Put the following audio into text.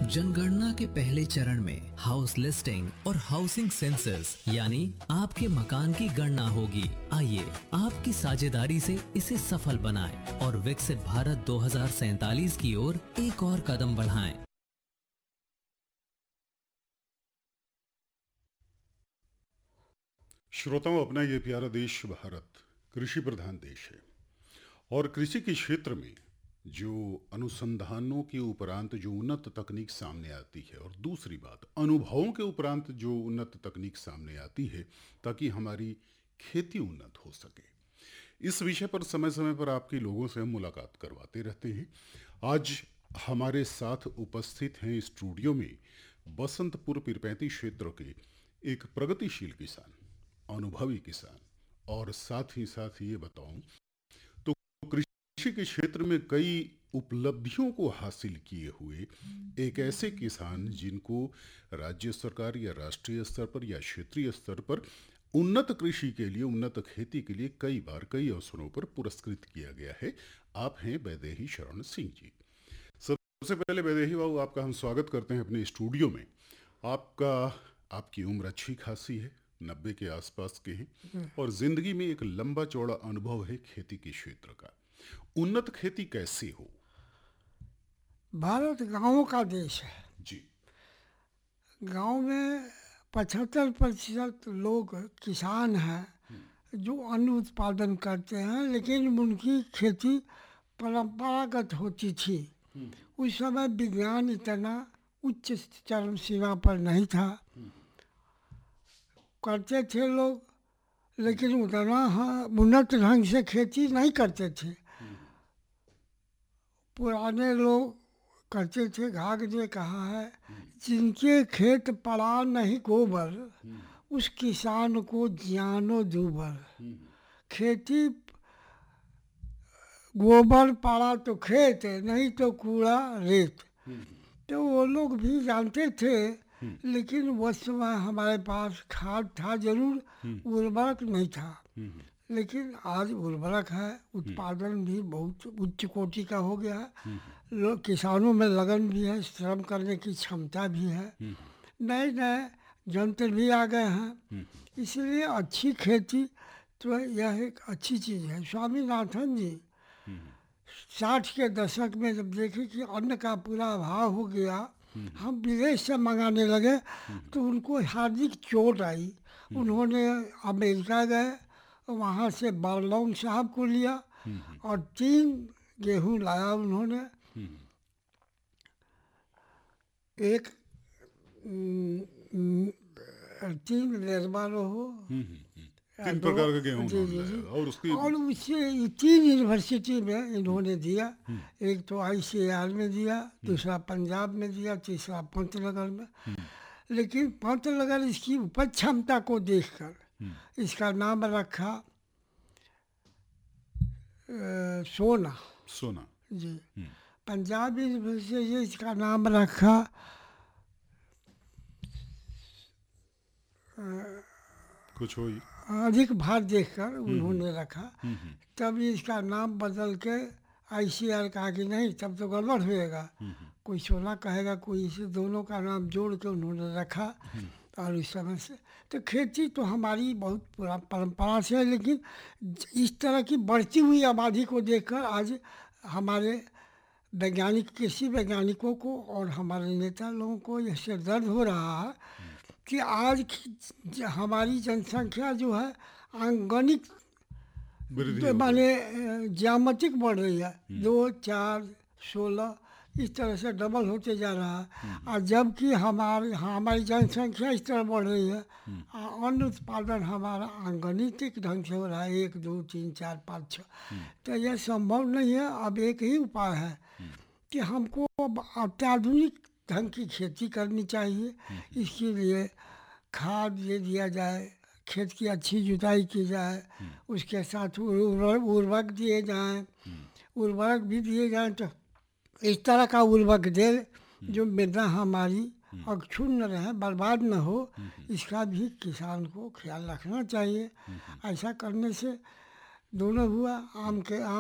जनगणना के पहले चरण में हाउस लिस्टिंग और हाउसिंग सेंसस यानी आपके मकान की गणना होगी। आइए आपकी साझेदारी से इसे सफल बनाएं और विकसित भारत 2047 की ओर एक और कदम बढ़ाएं। श्रोताओं, अपना ये प्यारा देश भारत कृषि प्रधान देश है और कृषि के क्षेत्र में जो अनुसंधानों के उपरांत जो उन्नत तकनीक सामने आती है और दूसरी बात अनुभवों के उपरांत जो उन्नत तकनीक सामने आती है ताकि हमारी खेती उन्नत हो सके, इस विषय पर समय समय पर आपके लोगों से हम मुलाकात करवाते रहते हैं। आज हमारे साथ उपस्थित हैं स्टूडियो में बसंतपुर पीरपैंती क्षेत्र के एक प्रगतिशील किसान, अनुभवी किसान और साथ ही साथ ये बताऊं तो कृषि के क्षेत्र में कई उपलब्धियों को हासिल किए हुए एक ऐसे किसान जिनको राज्य सरकार या राष्ट्रीय स्तर पर या क्षेत्रीय स्तर पर उन्नत कृषि के लिए, उन्नत खेती के लिए कई बार कई अवसरों पर पुरस्कृत किया गया है। आप हैं वैदेही शरण सिंह जी। सबसे पहले वैदेही बाबू, आपका हम स्वागत करते हैं अपने स्टूडियो में। आपकी उम्र अच्छी खासी है, 90 के आसपास के हैं और जिंदगी में एक लंबा चौड़ा अनुभव है खेती के क्षेत्र का। उन्नत खेती कैसे हो? भारत गांवों का देश है जी। गांव में 75% लोग किसान हैं जो अन्न उत्पादन करते हैं, लेकिन उनकी खेती परंपरागत होती थी। उस समय विज्ञान इतना उच्च चरम सीमा पर नहीं था। करते थे लोग, लेकिन उतना उन्नत ढंग से खेती नहीं करते थे। पुराने लोग करते थे। घाघ ने कहा है, जिनके खेत पड़ा नहीं गोबर, उस किसान को जानो दूबर। खेती गोबर पड़ा तो खेत, नहीं तो कूड़ा रेत। तो वो लोग भी जानते थे, लेकिन उस समय हमारे पास खाद था जरूर, उर्वरक नहीं था। लेकिन आज उर्वरक है, उत्पादन भी बहुत उच्च कोटि का हो गया है। लोग किसानों में लगन भी है, श्रम करने की क्षमता भी है, नए नए यंत्र भी आ गए हैं। इसलिए अच्छी खेती तो यह एक अच्छी चीज़ है। स्वामीनाथन जी 60 के दशक में जब देखे कि अन्न का पूरा अभाव हो गया, हम विदेश से मंगाने लगे, तो उनको हार्दिक चोट आई। उन्होंने अमेरिका गए, वहाँ से बारलौन साहब को लिया और 3 गेहूँ लाया उन्होंने। एक 3 लेरबारो हो, 3 प्रकार का गेहूं जी जी जी, और उसकी और उससे 3 यूनिवर्सिटी में इन्होंने दिया। एक तो ICAR में दिया, दूसरा पंजाब में दिया, तीसरा पंतनगर में। लेकिन पंतनगर इसकी उपज क्षमता को देखकर इसका नाम रखा सोना जी। पंजाब यूनिवर्सिटी से इसका नाम रखा कुछ हो अधिक भार देखकर उन्होंने रखा। तब इसका नाम बदल के ICAR कहा कि नहीं, तब तो गड़बड़ होएगा। कोई सोना कहेगा, कोई इसे, दोनों का नाम जोड़ के उन्होंने रखा। और इस समय से तो खेती तो हमारी बहुत परंपरा से है, लेकिन इस तरह की बढ़ती हुई आबादी को देखकर आज हमारे वैज्ञानिक, कृषि वैज्ञानिकों को और हमारे नेता लोगों को यह सिर दर्द हो रहा है कि आज की हमारी जनसंख्या जो है आंगनिक माने ज्यामितिक बढ़ रही है। 2, 4, 16 इस तरह से डबल होते जा रहा है। और जबकि हमारी जनसंख्या इस तरह बढ़ रही है, अन्न उत्पादन हमारा अगणितिक ढंग से हो रहा है, 1, 2, 3, 4, 5, 6। तो यह संभव नहीं है। अब एक ही उपाय है कि हमको अत्याधुनिक ढंग की खेती करनी चाहिए। इसके लिए खाद दे दिया जाए, खेत की अच्छी जुताई की जाए, उसके साथ उर्वरक दिए जाएं, उर्वरक भी दिए जाएं। तो इस तरह का उर्वरक दे जो मृदा हमारी अक्षुण्ण रहे, बर्बाद न हो, इसका भी किसान को ख्याल रखना चाहिए। ऐसा करने से दोनों हुआ, आम